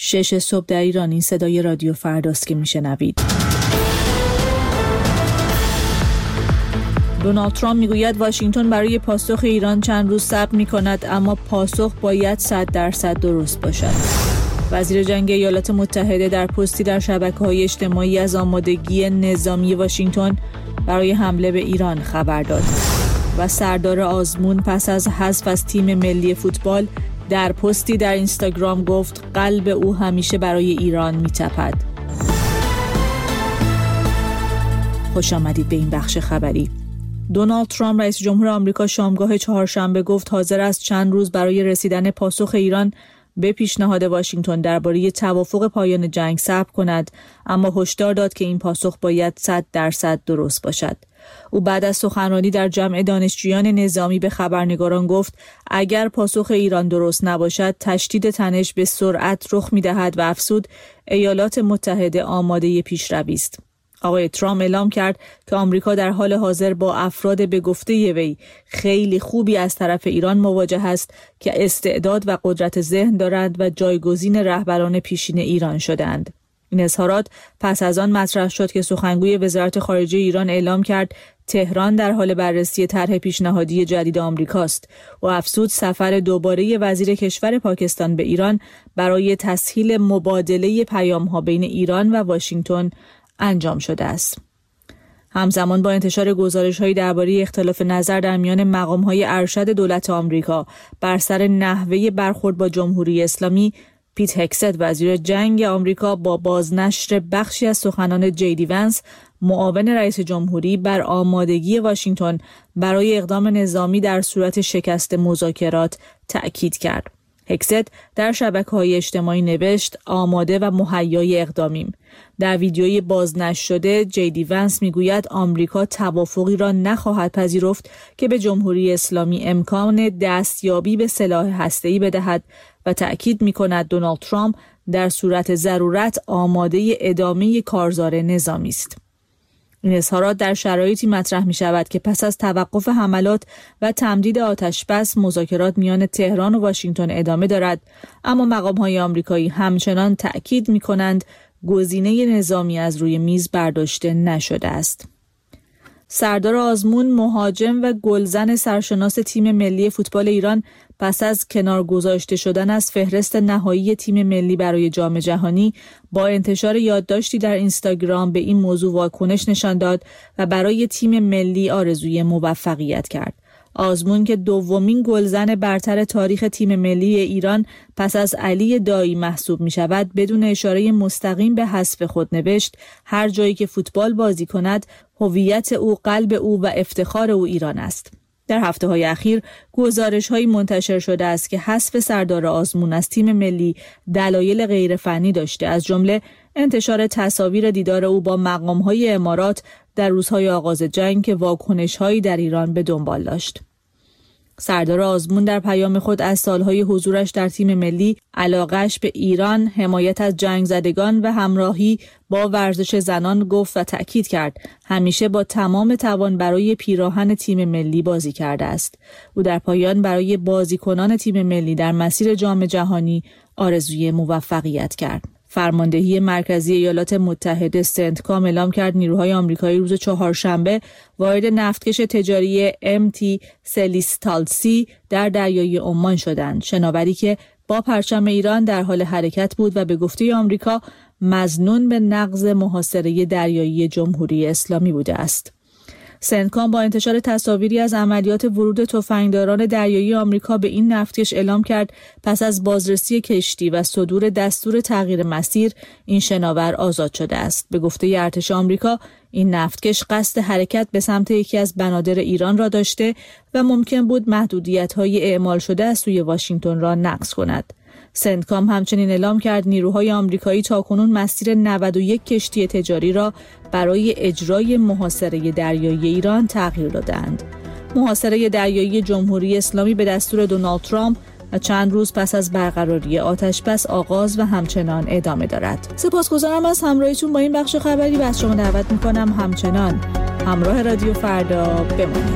6 صبح در ایران. این صدای رادیو فرداست که میشنوید. دونالد ترامپ میگوید واشنگتن برای پاسخ ایران چند روز صبر میکند، اما پاسخ باید 100% درست باشد. وزیر جنگ ایالات متحده در پستی در شبکه‌های اجتماعی از آمادگی نظامی واشنگتن برای حمله به ایران خبر داد و سردار آزمون پس از حذف از تیم ملی فوتبال در پستی در اینستاگرام گفت قلب او همیشه برای ایران میتپد. خوش آمدید به این بخش خبری. دونالد ترامپ رئیس جمهور آمریکا شامگاه چهارشنبه گفت حاضر است چند روز برای رسیدن پاسخ ایران به پیشنهاد واشنگتن درباره توافق پایان جنگ صبر کند، اما هشدار داد که این پاسخ باید 100% درست باشد. او بعد از سخنرانی در جمع دانشجویان نظامی به خبرنگاران گفت اگر پاسخ ایران درست نباشد تشدید تنش به سرعت رخ می‌دهد و افزود ایالات متحده آماده پیشروی است. آقای ترامپ اعلام کرد که آمریکا در حال حاضر با افراد به گفته وی خیلی خوبی از طرف ایران مواجه است که استعداد و قدرت ذهن دارند و جایگزین رهبران پیشین ایران شدند. این اظهارات پس از آن مطرح شد که سخنگوی وزارت خارجه ایران اعلام کرد تهران در حال بررسی طرح پیشنهادی جدید آمریکاست و افزود سفر دوباره وزیر کشور پاکستان به ایران برای تسهیل مبادله پیام‌ها بین ایران و واشنگتن انجام شده است. همزمان با انتشار گزارش‌هایی درباره اختلاف نظر در میان مقام‌های ارشد دولت آمریکا بر سر نحوه برخورد با جمهوری اسلامی، پیت هگست وزیر جنگ آمریکا با بازنشر بخشی از سخنان جی دی ونس معاون رئیس جمهوری بر آمادگی واشنگتن برای اقدام نظامی در صورت شکست مذاکرات تأکید کرد. هگست در شبکه‌های اجتماعی نوشت آماده و مهیای اقدامیم. در ویدیوی بازنشر شده جی دی ونس میگوید آمریکا توافقی را نخواهد پذیرفت که به جمهوری اسلامی امکان دستیابی به سلاح هسته‌ای بدهد و تأکید می‌کند دونالد ترامپ در صورت ضرورت آماده ادامه کارزار نظامی است. این اظهارات در شرایطی مطرح می شود که پس از توقف حملات و تمدید آتش بس مذاکرات میان تهران و واشنگتن ادامه دارد، اما مقام‌های آمریکایی همچنان تأکید می کنند گزینه نظامی از روی میز برداشته نشده است. سردار آزمون مهاجم و گلزن سرشناس تیم ملی فوتبال ایران پس از کنار گذاشته شدن از فهرست نهایی تیم ملی برای جام جهانی با انتشار یادداشتی در اینستاگرام به این موضوع واکنش نشان داد و برای تیم ملی آرزوی موفقیت کرد. آزمون که دومین گلزن برتر تاریخ تیم ملی ایران پس از علی دایی محسوب می شود بدون اشاره مستقیم به حذف خود نوشت هر جایی که فوتبال بازی کند هویت او، قلب او و افتخار او ایران است. در هفته‌های اخیر گزارش‌هایی منتشر شده است که حذف سردار آزمون از تیم ملی دلایل غیرفنی داشته، از جمله انتشار تصاویر دیدار او با مقام‌های امارات در روزهای آغاز جنگ که واکنش‌هایی در ایران به دنبال داشت. سردار آزمون در پیام خود از سالهای حضورش در تیم ملی، علاقه‌اش به ایران، حمایت از جنگ زدگان و همراهی با ورزش زنان گفت و تأکید کرد همیشه با تمام توان برای پیراهن تیم ملی بازی کرده است. او در پایان برای بازیکنان تیم ملی در مسیر جام جهانی آرزوی موفقیت کرد. فرماندهی مرکزی ایالات متحده سنتکام اعلام کرد نیروهای آمریکایی روز چهارشنبه وارد نفتکش تجاری MT سلیستالسی در دریای عمان شدند، شناوری که با پرچم ایران در حال حرکت بود و به گفته آمریکا مظنون به نقض محاصره دریایی جمهوری اسلامی بوده است. سنتکام با انتشار تصاویری از عملیات ورود تفنگداران دریایی آمریکا به این نفتکش اعلام کرد پس از بازرسی کشتی و صدور دستور تغییر مسیر این شناور آزاد شده است. به گفته ارتش آمریکا این نفتکش قصد حرکت به سمت یکی از بنادر ایران را داشته و ممکن بود محدودیت‌های اعمال شده از سوی واشنگتن را نقض کند. سنتکام همچنین اعلام کرد نیروهای آمریکایی تاکنون مسیر 91 کشتی تجاری را برای اجرای محاصره دریایی ایران تغییر دادند. محاصره دریایی جمهوری اسلامی به دستور دونالد ترامپ و چند روز پس از برقراری آتش‌بس آغاز و همچنان ادامه دارد. سپاسگزارم از همراهیتون با این بخش خبری و از شما دعوت می‌کنم همچنان همراه رادیو فردا بمانید.